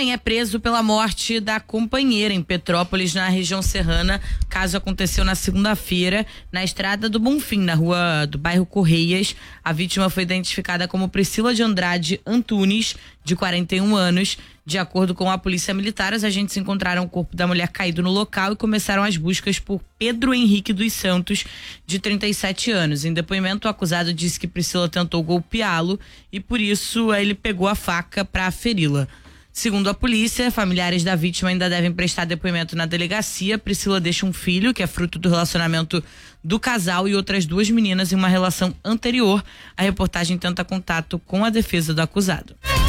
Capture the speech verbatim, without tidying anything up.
Homem é preso pela morte da companheira em Petrópolis, na região serrana. O caso aconteceu na segunda-feira, na estrada do Bonfim, na rua do bairro Correias. A vítima foi identificada como Priscila de Andrade Antunes, de quarenta e um anos. De acordo com a polícia militar, os agentes encontraram o corpo da mulher caído no local e começaram as buscas por Pedro Henrique dos Santos, de trinta e sete anos. Em depoimento, o acusado disse que Priscila tentou golpeá-lo e por isso ele pegou a faca para feri-la. Segundo a polícia, familiares da vítima ainda devem prestar depoimento na delegacia. Priscila deixa um filho, que é fruto do relacionamento do casal, e outras duas meninas em uma relação anterior. A reportagem tenta contato com a defesa do acusado.